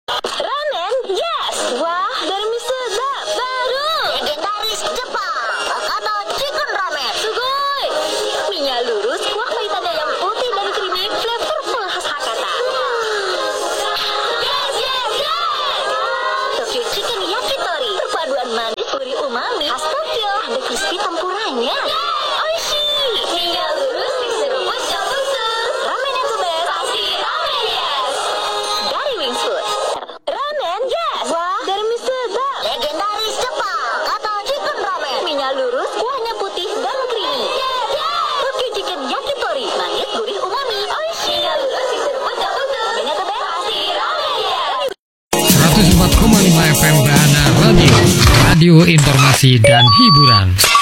Ramen, yes. Wah, dari sedap baru. Legendaris Jepang, Hakata Chicken Ramen. Sugoi. Minyak lurus, kuah hitam yang putih dan creamy, flavorful khas Hakata. Yes, yes, yes. Tokyo Chicken Yakitori, perpaduan manis gurih umami khas Tokyo. Ada crispy tempuranya. Oishi. Minyak lurus diseruput shabusu. Ramen yang the best. Pasti ramen yes. Dari Wings Food. Ramen, yes. Wah, dari sedap. Legendaris Jepang, Hakata Chicken Ramen. Minyak lurus, kuahnya putih dan creamy. Tokyo Chicken Yakitori, manis gurih umami. Oishi. Minyak lurus diseruput shabusu. Ramennya the best. Pasti ramen yes. 104,5 FM Bahana Radio, radio informasi dan hiburan.